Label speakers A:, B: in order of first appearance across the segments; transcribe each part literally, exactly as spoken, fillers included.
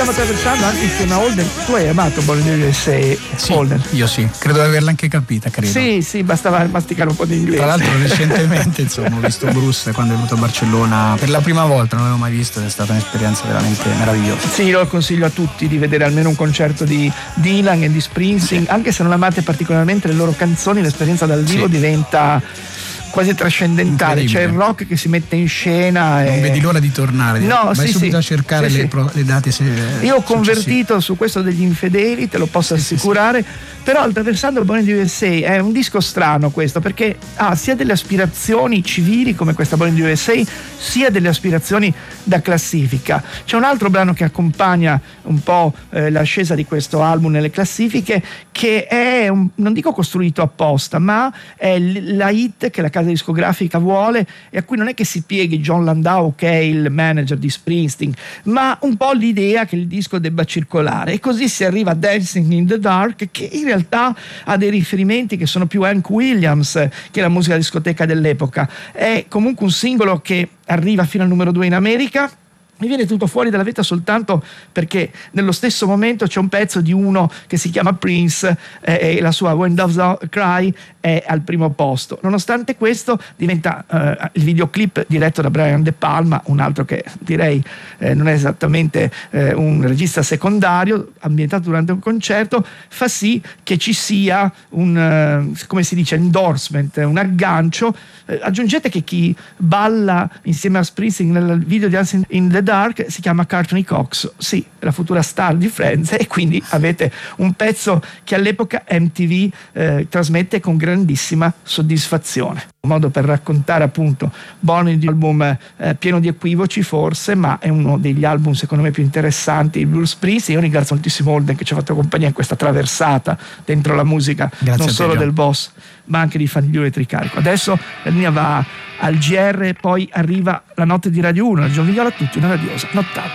A: stiamo attraversando anche insieme a Holden. Tu hai amato Born in the U S A,
B: sì,
A: Holden?
B: Io sì, credo di averla anche capita, credo.
A: Sì, sì, bastava masticare un po' di inglese.
B: Tra l'altro recentemente insomma ho visto Bruce quando è venuto a Barcellona per la prima volta, non l'avevo mai visto ed è stata un'esperienza veramente meravigliosa.
A: Sì, lo consiglio a tutti di vedere almeno un concerto di Dylan e di Springsteen, sì. Anche se non amate particolarmente le loro canzoni, l'esperienza dal vivo sì. diventa quasi trascendentale, c'è il rock che si mette in scena.
B: Non
A: e...
B: vedi l'ora di tornare,
A: no,
B: vai
A: sì,
B: subito
A: sì.
B: a cercare
A: sì,
B: le,
A: sì.
B: Pro, le date. Se,
A: Io ho convertito su questo degli infedeli, te lo posso sì, assicurare. Sì, sì. Però attraversando Born in the U S A è un disco strano questo, perché ha sia delle aspirazioni civili come questa Born in the U S A, sia delle aspirazioni da classifica. C'è un altro brano che accompagna un po' eh, l'ascesa di questo album nelle classifiche, che è un, non dico costruito apposta, ma è la hit che la casa discografica vuole e a cui non è che si pieghi John Landau, che è il manager di Springsteen, ma un po' l'idea che il disco debba circolare, e così si arriva a Dancing in the Dark, che in realtà ha dei riferimenti che sono più Hank Williams che la musica discoteca dell'epoca. È comunque un singolo che arriva fino al numero due in America. Mi viene tutto fuori dalla vita soltanto perché nello stesso momento c'è un pezzo di uno che si chiama Prince eh, e la sua When Doves Cry è al primo posto. Nonostante questo diventa eh, il videoclip diretto da Brian De Palma, un altro che direi eh, non è esattamente eh, un regista secondario, ambientato durante un concerto, fa sì che ci sia un, eh, come si dice, endorsement, un aggancio. Eh, aggiungete che chi balla insieme a Springsteen nel video di Dancing in the Dark si chiama Courtney Cox, sì, la futura star di Friends, e quindi avete un pezzo che all'epoca M T V eh, trasmette con grandissima soddisfazione. Un modo per raccontare appunto Born in the album eh, pieno di equivoci forse, ma è uno degli album secondo me più interessanti di Bruce Springsteen. Io ringrazio moltissimo Holden che ci ha fatto compagnia in questa traversata dentro la musica. Grazie, non solo te, del boss ma anche di Faniglio Elettricarico. Adesso la linea va al G R, poi arriva la notte di Radio uno, la Gioviniola a tutti, una radiosa nottata.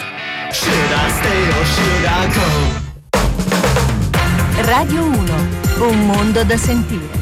C: Radio uno, un mondo da sentire.